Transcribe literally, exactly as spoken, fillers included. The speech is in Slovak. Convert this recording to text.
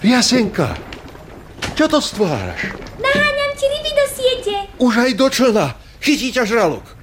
Jasenka, čo to stváraš? Naháňam ti ryby do siete. Už aj do člna. Chytí ťa žralok.